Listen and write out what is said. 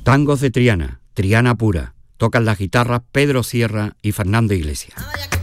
Tangos de Triana, Triana pura. Tocan las guitarras Pedro Sierra y Fernando Iglesias.